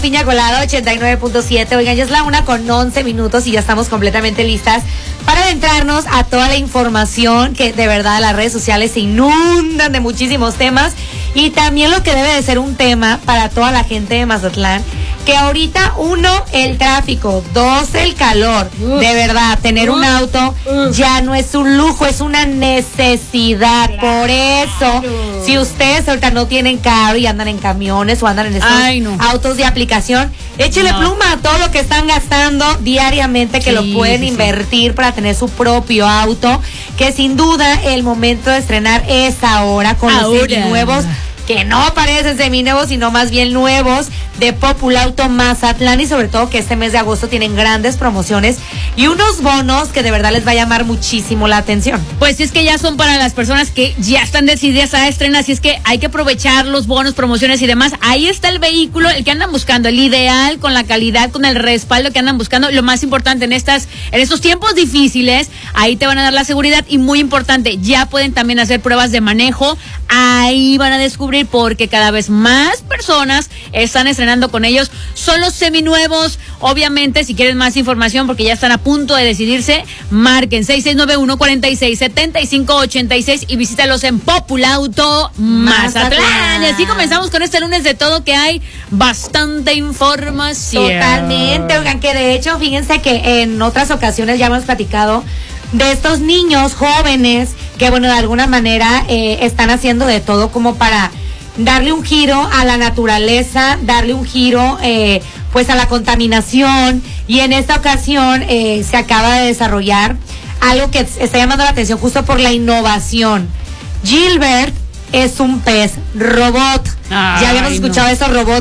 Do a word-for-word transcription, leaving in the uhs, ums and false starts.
Piña Colada ochenta y nueve punto siete. Oigan, ya es la una con once minutos y ya estamos completamente listas para adentrarnos a toda la información que de verdad las redes sociales se inundan de muchísimos temas, y también lo que debe de ser un tema para toda la gente de Mazatlán, que ahorita, uno, el tráfico, dos, el calor. Uh, de verdad, tener uh, un auto uh, ya no es un lujo, es una necesidad. Claro. Por eso, si ustedes ahorita no tienen carro y andan en camiones o andan en estos Ay, no. autos de aplicación, échele no. pluma a todo lo que están gastando diariamente, que sí, lo pueden sí, invertir sí. para tener su propio auto, que sin duda el momento de estrenar es ahora con ahora. los seminuevos, que no parecen seminuevos, sino más bien nuevos, de Populauto Mazatlán, y sobre todo que este mes de agosto tienen grandes promociones y unos bonos que de verdad les va a llamar muchísimo la atención. Pues es que ya son para las personas que ya están decididas a estrenar, así es que hay que aprovechar los bonos, promociones y demás. Ahí está el vehículo, el que andan buscando, el ideal, con la calidad, con el respaldo que andan buscando. Lo más importante en estas, en estos tiempos difíciles, ahí te van a dar la seguridad, y muy importante, ya pueden también hacer pruebas de manejo. Ahí van a descubrir porque cada vez más personas están estrenando con ellos. Son los seminuevos. Obviamente, si quieren más información, porque ya están a punto de decidirse, marquen seis seis nueve uno, cuatro seis, siete cinco ocho seis y visítalos en Populauto Mazatlán. Mazatlán. Y así comenzamos con este lunes de todo, que hay bastante información. Totalmente. Oigan, que de hecho, fíjense que en otras ocasiones ya hemos platicado de estos niños jóvenes que, bueno, de alguna manera eh, están haciendo de todo como para darle un giro a la naturaleza, darle un giro eh, pues a la contaminación, y en esta ocasión eh, se acaba de desarrollar algo que está llamando la atención justo por la innovación. Gilbert es un pez robot. Ay, ya habíamos escuchado no. esos robots